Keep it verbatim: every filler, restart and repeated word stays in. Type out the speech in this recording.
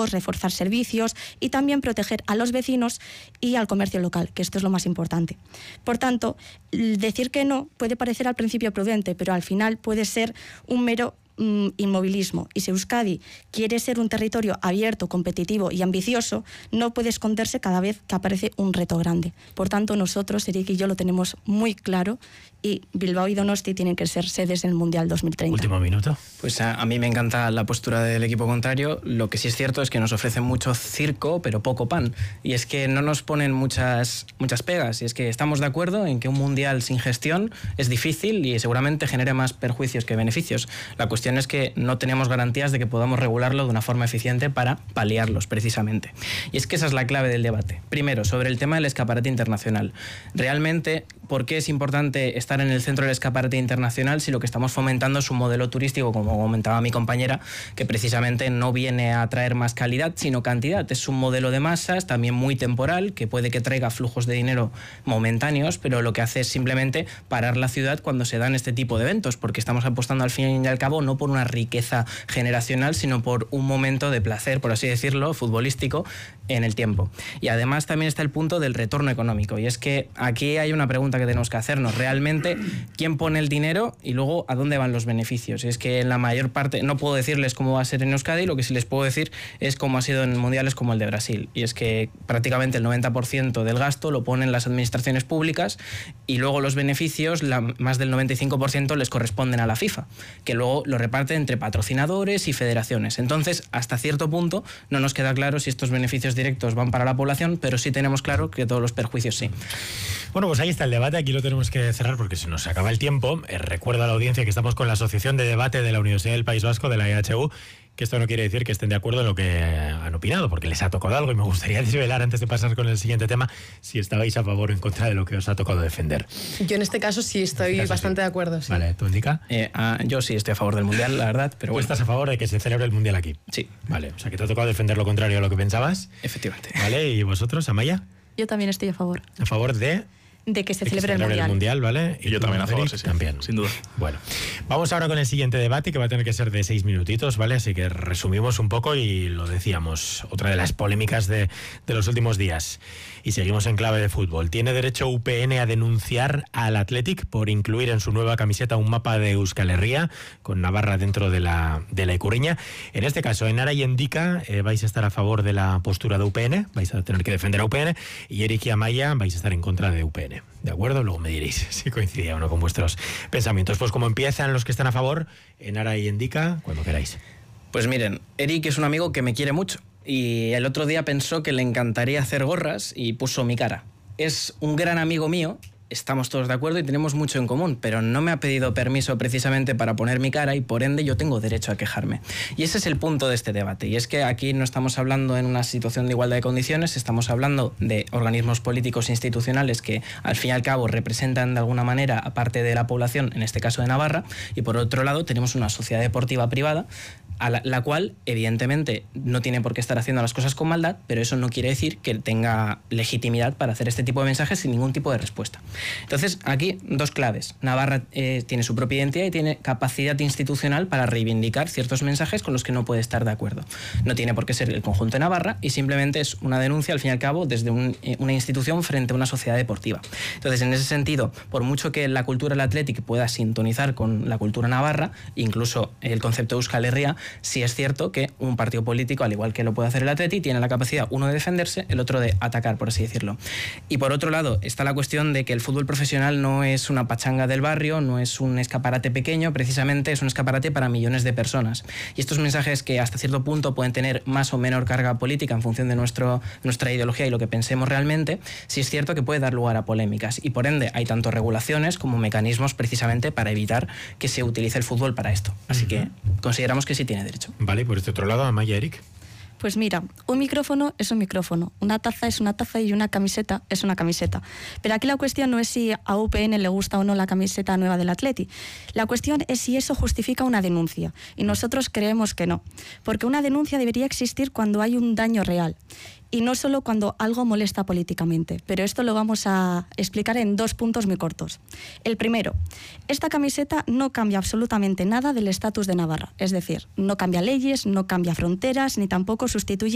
públicos, reforzar servicios y también proteger a los vecinos y al comercio local, que esto es lo más importante. Por tanto, decir que no puede parecer al principio prudente, pero al final puede ser un mero mm, inmovilismo. Y si Euskadi quiere ser un territorio abierto, competitivo y ambicioso, no puede esconderse cada vez que aparece un reto grande. Por tanto, nosotros, Eric y yo, lo tenemos muy claro y Bilbao y Donosti tienen que ser sedes del Mundial dos mil treinta. Último minuto. Pues a, a mí me encanta la postura del equipo contrario. Lo que sí es cierto es que nos ofrecen mucho circo, pero poco pan. Y es que no nos ponen muchas, muchas pegas. Y es que estamos de acuerdo en que un Mundial sin gestión es difícil y seguramente genere más perjuicios que beneficios. La cuestión es que no tenemos garantías de que podamos regularlo de una forma eficiente para paliarlos, precisamente. Y es que esa es la clave del debate. Primero, sobre el tema del escaparate internacional. Realmente, ¿por qué es importante estar en el centro del escaparate internacional si lo que estamos fomentando es un modelo turístico, como comentaba mi compañera, que precisamente no viene a traer más calidad, sino cantidad? Es un modelo de masas, también muy temporal, que puede que traiga flujos de dinero momentáneos, pero lo que hace es simplemente parar la ciudad cuando se dan este tipo de eventos, porque estamos apostando al fin y al cabo no por una riqueza generacional, sino por un momento de placer, por así decirlo, futbolístico en el tiempo. Y además también está el punto del retorno económico, y es que aquí hay una pregunta que tenemos que hacernos. Realmente, ¿quién pone el dinero y luego a dónde van los beneficios? Y es que en la mayor parte, no puedo decirles cómo va a ser en Euskadi, lo que sí les puedo decir es cómo ha sido en mundiales como el de Brasil, y es que prácticamente el noventa por ciento del gasto lo ponen las administraciones públicas y luego los beneficios, la, más del noventa y cinco por ciento les corresponden a la FIFA, que luego lo reparte entre patrocinadores y federaciones. Entonces, hasta cierto punto no nos queda claro si estos beneficios directos van para la población, pero sí tenemos claro que todos los perjuicios sí. Bueno, pues ahí está el debate, aquí lo tenemos que cerrar porque se nos acaba el tiempo. Eh, recuerdo a la audiencia que estamos con la Asociación de Debate de la Universidad del País Vasco, de la E H U, que esto no quiere decir que estén de acuerdo en lo que han opinado, porque les ha tocado algo, y me gustaría desvelar, antes de pasar con el siguiente tema, si estabais a favor o en contra de lo que os ha tocado defender. Yo en este caso sí estoy En este caso, bastante sí. de acuerdo. Sí. Vale, ¿tú, Indica? Eh, ah, yo sí estoy a favor del Mundial, la verdad, pero ¿Tú bueno. estás a favor de que se celebre el Mundial aquí? Sí. Vale, o sea que te ha tocado defender lo contrario a lo que pensabas. Efectivamente. Vale, ¿y vosotros, Amaya? Yo también estoy a favor ¿A favor de...? de que se de que celebre se el celebre Mundial. el Mundial, ¿vale? Y yo también a favor, Eric? sí, sí. También. Sin duda. Bueno, vamos ahora con el siguiente debate, que va a tener que ser de seis minutitos, ¿vale? Así que resumimos un poco y lo decíamos, otra de las polémicas de, de los últimos días. Y seguimos en clave de fútbol. ¿Tiene derecho U P N a denunciar al Athletic por incluir en su nueva camiseta un mapa de Euskal Herria, con Navarra dentro de la, de la Icurriña? En este caso, en Ara y Endika, eh, vais a estar a favor de la postura de U P N, vais a tener que defender a U P N, y Eric y Amaya vais a estar en contra de U P N. ¿De acuerdo? Luego me diréis si coincidía o no con vuestros pensamientos. Pues como empiezan los que están a favor, en Ara y Endika, cuando queráis. Pues miren, Eric es un amigo que me quiere mucho y el otro día pensó que le encantaría hacer gorras y puso mi cara. Es un gran amigo mío, estamos todos de acuerdo y tenemos mucho en común, pero no me ha pedido permiso precisamente para poner mi cara y por ende yo tengo derecho a quejarme. Y ese es el punto de este debate, y es que aquí no estamos hablando en una situación de igualdad de condiciones, estamos hablando de organismos políticos e institucionales que al fin y al cabo representan de alguna manera a parte de la población, en este caso de Navarra, y por otro lado tenemos una sociedad deportiva privada a la, la cual evidentemente no tiene por qué estar haciendo las cosas con maldad, pero eso no quiere decir que tenga legitimidad para hacer este tipo de mensajes sin ningún tipo de respuesta. Entonces aquí dos claves. Navarra eh, tiene su propia identidad y tiene capacidad institucional para reivindicar ciertos mensajes con los que no puede estar de acuerdo. No tiene por qué ser el conjunto de Navarra y simplemente es una denuncia al fin y al cabo desde un, eh, una institución frente a una sociedad deportiva. Entonces en ese sentido, por mucho que la cultura del Athletic pueda sintonizar con la cultura navarra, incluso el concepto de Euskal Herria, sí es cierto que un partido político, al igual que lo puede hacer el Athletic, tiene la capacidad, uno, de defenderse, el otro de atacar, por así decirlo. Y por otro lado está la cuestión de que el fútbol profesional no es una pachanga del barrio, no es un escaparate pequeño, precisamente es un escaparate para millones de personas. Y estos mensajes, que hasta cierto punto pueden tener más o menor carga política en función de nuestro, nuestra ideología y lo que pensemos realmente, sí es cierto que puede dar lugar a polémicas. Y por ende hay tanto regulaciones como mecanismos precisamente para evitar que se utilice el fútbol para esto. Así uh-huh. que consideramos que sí tiene derecho. Vale, y por este otro lado, Amaya, Eric. Pues mira, un micrófono es un micrófono, una taza es una taza y una camiseta es una camiseta. Pero aquí la cuestión no es si a U P N le gusta o no la camiseta nueva del Atleti. La cuestión es si eso justifica una denuncia. Y nosotros creemos que no. Porque una denuncia debería existir cuando hay un daño real. Y no solo cuando algo molesta políticamente. Pero esto lo vamos a explicar en dos puntos muy cortos. El primero, esta camiseta no cambia absolutamente nada del estatus de Navarra. Es decir, no cambia leyes, no cambia fronteras, ni tampoco sustituye